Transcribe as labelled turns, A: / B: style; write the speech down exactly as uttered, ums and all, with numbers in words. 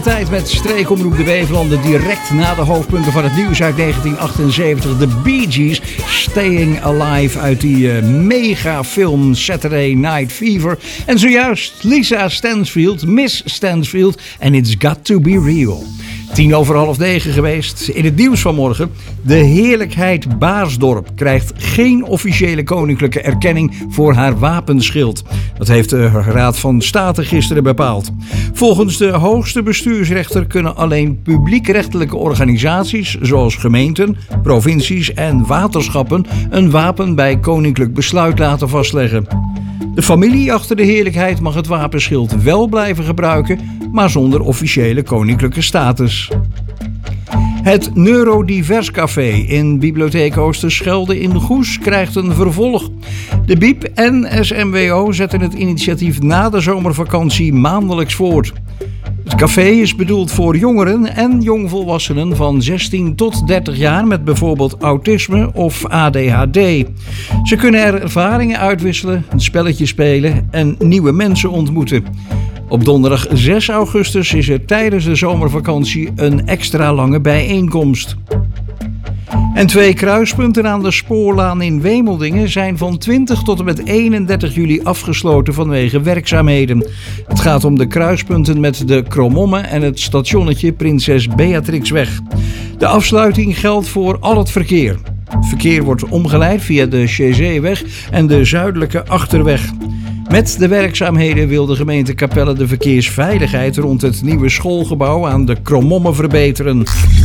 A: Tijd met streekomroep de Bevelanden, direct na de hoofdpunten van het nieuws uit negentien achtenzeventig. De Bee Gees, Staying Alive uit die uh, megafilm Saturday Night Fever. En zojuist Lisa Stansfield, Miss Stansfield en It's Got To Be Real. Tien over half negen geweest. In het nieuws van morgen. De heerlijkheid Baarsdorp krijgt geen officiële koninklijke erkenning voor haar wapenschild. Dat heeft de Raad van State gisteren bepaald. Volgens de hoogste bestuursrechter kunnen alleen publiekrechtelijke organisaties zoals gemeenten, provincies en waterschappen een wapen bij koninklijk besluit laten vastleggen. De familie achter de heerlijkheid mag het wapenschild wel blijven gebruiken, maar zonder officiële koninklijke status. Het Neurodivers Café in Bibliotheek Oosterschelde in Goes krijgt een vervolg. De B I E B en S M W O zetten het initiatief na de zomervakantie maandelijks voort. Het café is bedoeld voor jongeren en jongvolwassenen van zestien tot dertig jaar met bijvoorbeeld autisme of A D H D. Ze kunnen er ervaringen uitwisselen, een spelletje spelen en nieuwe mensen ontmoeten. Op donderdag zes augustus is er tijdens de zomervakantie een extra lange bijeenkomst. En twee kruispunten aan de Spoorlaan in Wemeldingen zijn van twintig tot en met eenendertig juli afgesloten vanwege werkzaamheden. Het gaat om de kruispunten met de Kromomme en het stationnetje Prinses Beatrixweg. De afsluiting geldt voor al het verkeer. Het verkeer wordt omgeleid via de Chazeeweg en de Zuidelijke Achterweg. Met de werkzaamheden wil de gemeente Capelle de verkeersveiligheid rond het nieuwe schoolgebouw aan de Kromomme verbeteren.